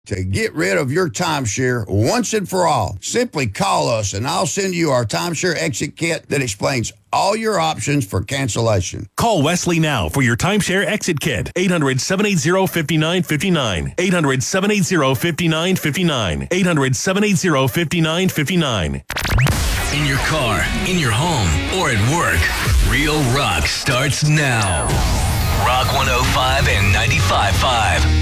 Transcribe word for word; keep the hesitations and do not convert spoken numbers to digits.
To get rid of your timeshare once and for all, simply call us and I'll send you our timeshare exit kit that explains all your options for cancellation. Call Wesley now for your timeshare exit kit. eight hundred, seven eight zero, five nine five nine. eight hundred, seven eight zero, five nine five nine. eight hundred, seven eight zero, five nine five nine. In your car, in your home, or at work, Real Rock starts now. Rock one oh five and ninety-five point five.